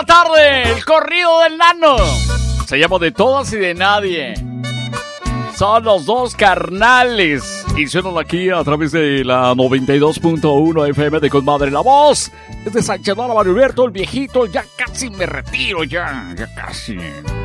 la tarde, el corrido del Nano. Se llama De Todas y de Nadie. Son los dos carnales. Y suenan aquí a través de la 92.1 FM de Conmadre La Voz. Es de Sánchez Álvaro Alberto, el viejito. Ya casi me retiro, ya casi.